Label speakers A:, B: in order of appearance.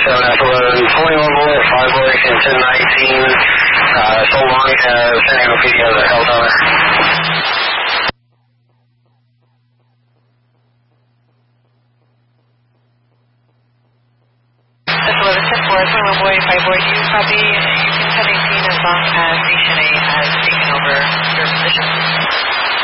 A: 7 after 11, 21 boy, 5 boy, and 1019. So long as San Diego PD has a health on it.
B: That's 11-10-4, 21 boy, 5 boy. Do you copy using 1018 as long as Station A has taken over your position?